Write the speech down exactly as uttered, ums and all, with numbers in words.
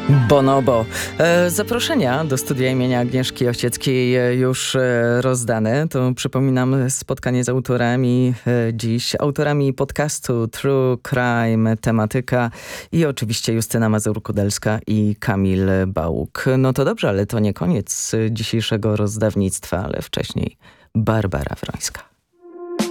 Bonobo. E, zaproszenia do studia imienia Agnieszki Osieckiej e, już e, rozdane. To przypominam spotkanie z autorami e, dziś. Autorami podcastu True Crime Tematyka i oczywiście Justyna Mazur-Kudelska i Kamil Bałuk. No to dobrze, ale to nie koniec dzisiejszego rozdawnictwa, ale wcześniej Barbara Wrońska.